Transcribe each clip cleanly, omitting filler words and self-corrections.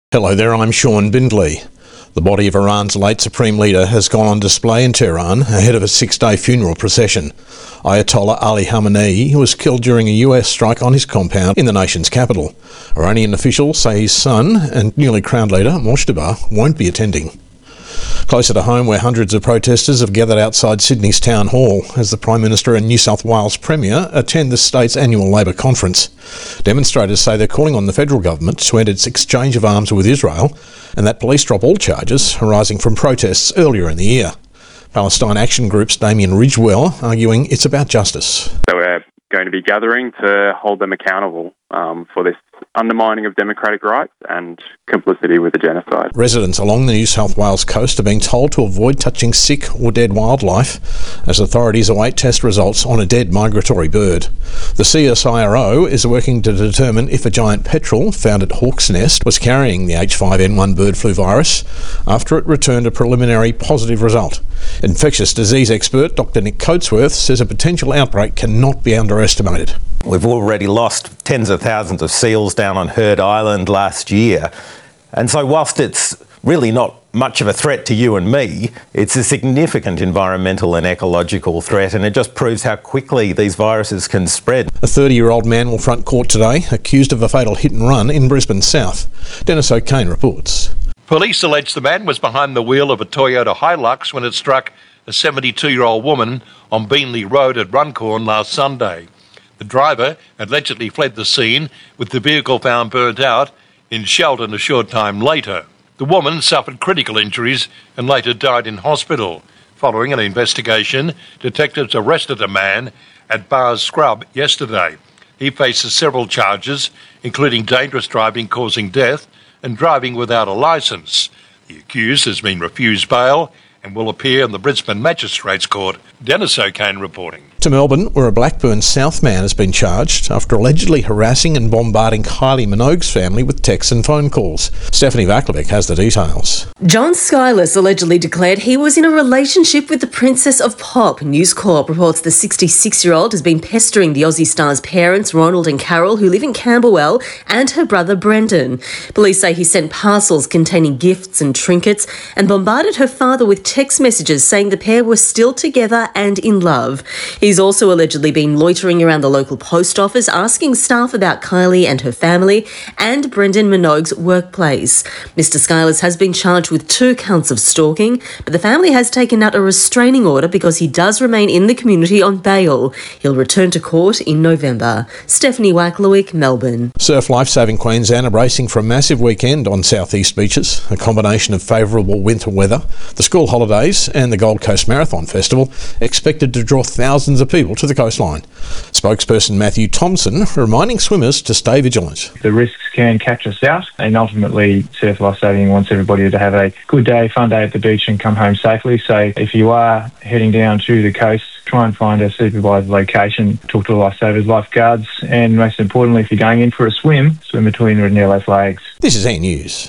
Hello there, I'm Sean Bindley. The body of Iran's late Supreme Leader has gone on display in Tehran ahead of a 6-day funeral procession. Ayatollah Ali Khamenei was killed during a US strike on his compound in the nation's capital. Iranian officials say his son and newly crowned leader, Moshtaba, won't be attending. Closer to home, where hundreds of protesters have gathered outside Sydney's Town Hall as the Prime Minister and New South Wales Premier attend the state's annual Labor conference. Demonstrators say they're calling on the federal government to end its exchange of arms with Israel and that police drop all charges arising from protests earlier in the year. Palestine Action Group's Damien Ridgewell arguing it's about justice. So we're going to be gathering to hold them accountable for this undermining of democratic rights and complicity with the genocide. Residents along the New South Wales coast are being told to avoid touching sick or dead wildlife as authorities await test results on a dead migratory bird. The CSIRO is working to determine if a giant petrel found at Hawk's Nest was carrying the H5N1 bird flu virus after it returned a preliminary positive result. Infectious disease expert Dr Nick Coatsworth says a potential outbreak cannot be underestimated. We've already lost tens of thousands of seals down on Heard Island last year. And so whilst it's really not much of a threat to you and me, it's a significant environmental and ecological threat, and it just proves how quickly these viruses can spread. A 30-year-old man will front court today, accused of a fatal hit and run in Brisbane South. Dennis O'Kane reports. Police allege the man was behind the wheel of a Toyota Hilux when it struck a 72-year-old woman on Beenleigh Road at Runcorn last Sunday. The driver allegedly fled the scene, with the vehicle found burnt out in Sheldon a short time later. The woman suffered critical injuries and later died in hospital. Following an investigation, detectives arrested a man at Bars Scrub yesterday. He faces several charges, including dangerous driving causing death and driving without a licence. The accused has been refused bail and will appear in the Brisbane Magistrates Court. Dennis O'Kane reporting. To Melbourne, where a Blackburn South man has been charged after allegedly harassing and bombarding Kylie Minogue's family with texts and phone calls. Stephanie Vaklovic has the details. John Skylas allegedly declared he was in a relationship with the Princess of Pop. News Corp reports the 66-year-old has been pestering the Aussie star's parents, Ronald and Carol, who live in Camberwell, and her brother Brendan. Police say he sent parcels containing gifts and trinkets and bombarded her father with text messages saying the pair were still together and in love. He's also allegedly been loitering around the local post office asking staff about Kylie and her family and Brendan Minogue's workplace. Mr. Skylas has been charged with 2 counts of stalking, but the family has taken out a restraining order because he does remain in the community on bail. He'll return to court in November. Stephanie Waklowick, Melbourne. Surf Lifesaving Queensland are bracing for a massive weekend on southeast beaches, a combination of favourable winter weather, the school holidays and the Gold Coast Marathon Festival, expected to draw thousands of people to the coastline. Spokesperson Matthew Thompson reminding swimmers to stay vigilant. The risks can catch us out, and ultimately Surf Lifesaving wants everybody to have a good day, fun day at the beach and come home safely. So if you are heading down to the coast, try and find a supervised location, talk to the lifesavers, lifeguards, and most importantly, if you're going in for a swim, swim between red and yellow flags. This is E! News.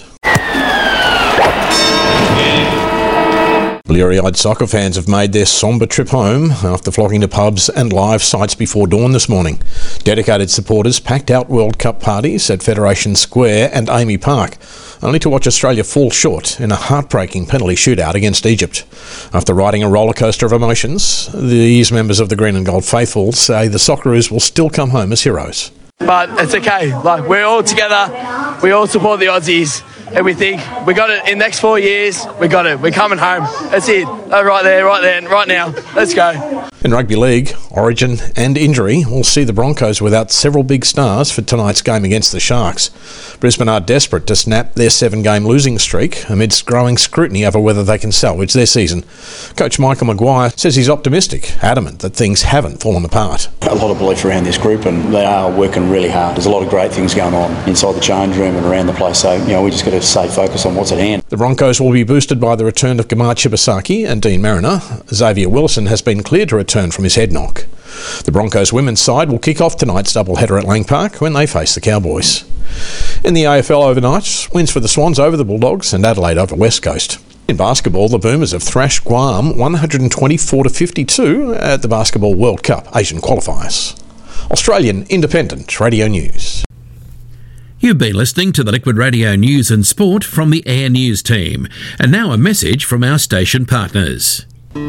Bleary-eyed soccer fans have made their sombre trip home after flocking to pubs and live sites before dawn this morning. Dedicated supporters packed out World Cup parties at Federation Square and Amy Park, only to watch Australia fall short in a heartbreaking penalty shootout against Egypt. After riding a rollercoaster of emotions, these members of the Green and Gold faithful say the Socceroos will still come home as heroes. But it's okay. Like, we're all together. We all support the Aussies. And we think we got it in the next 4 years. We got it. We're coming home. That's it. Right there, right now. Let's go. In rugby league, origin and injury will see the Broncos without several big stars for tonight's game against the Sharks. Brisbane are desperate to snap their 7-game losing streak amidst growing scrutiny over whether they can salvage their season. Coach Michael Maguire says he's optimistic, adamant that things haven't fallen apart. A lot of belief around this group, and they are working really hard. There's a lot of great things going on inside the change room and around the place, so we just got to stay focused on what's at hand. The Broncos will be boosted by the return of Gamar Chibasaki and Dean Mariner. Xavier Wilson has been cleared to return from his head knock. The Broncos women's side will kick off tonight's doubleheader at Lang Park when they face the Cowboys. In the AFL overnight, wins for the Swans over the Bulldogs and Adelaide over West Coast. In basketball, the Boomers have thrashed Guam 124-52 at the Basketball World Cup Asian qualifiers. Australian Independent Radio News. You've been listening to the Liquid Radio News and Sport from the Air News team. And now a message from our station partners.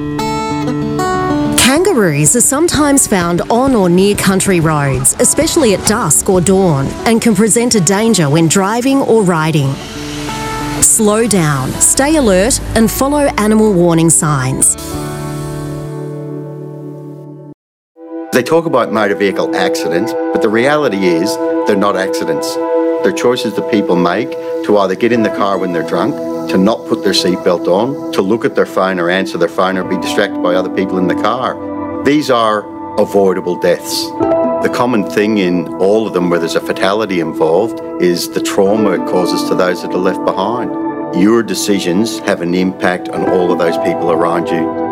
Kangaroos are sometimes found on or near country roads, especially at dusk or dawn, and can present a danger when driving or riding. Slow down, stay alert, and follow animal warning signs. They talk about motor vehicle accidents, but the reality is they're not accidents. They're choices that people make to either get in the car when they're drunk, to not put their seatbelt on, to look at their phone or answer their phone or be distracted by other people in the car. These are avoidable deaths. The common thing in all of them where there's a fatality involved is the trauma it causes to those that are left behind. Your decisions have an impact on all of those people around you.